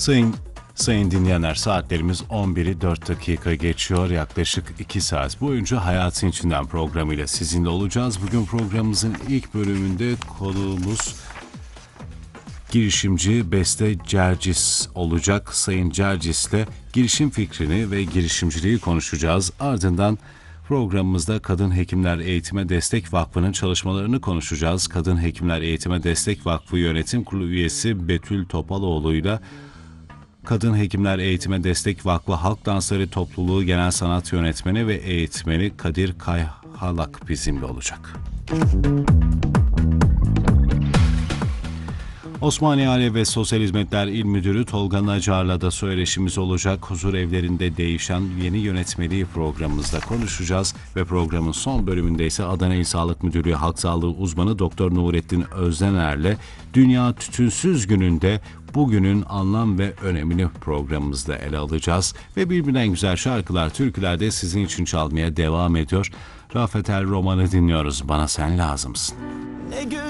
Sayın dinleyenler, saatlerimiz 11'i 4 dakika geçiyor. Yaklaşık 2 saat boyunca Hayatın İçinden programıyla sizinle olacağız. Bugün programımızın ilk bölümünde konuğumuz girişimci Beste Cercis olacak. Sayın Cercis'le girişim fikrini ve girişimciliği konuşacağız. Ardından programımızda Kadın Hekimler Eğitime Destek Vakfı'nın çalışmalarını konuşacağız. Kadın Hekimler Eğitime Destek Vakfı Yönetim Kurulu üyesi Betül Topaloğlu'yla Kadın Hekimler Eğitime Destek Vakfı Halk Dansları Topluluğu Genel Sanat Yönetmeni ve Eğitmeni Kadir Kayhalak bizimle olacak. Osmaniye Aile ve Sosyal Hizmetler İl Müdürü Tolga Nacar'la da söyleşimiz olacak. Huzur evlerinde değişen yeni yönetmeliği programımızda konuşacağız ve programın son bölümünde ise Adana İl Sağlık Müdürlüğü Halk Sağlığı Uzmanı Doktor Nurettin Özdener'le Dünya Tütünsüz Günü'nde bugünün anlam ve önemini programımızda ele alacağız ve birbirinden güzel şarkılar, türküler de sizin için çalmaya devam ediyor. Rafet El Roman'ı dinliyoruz. Bana sen lazımsın.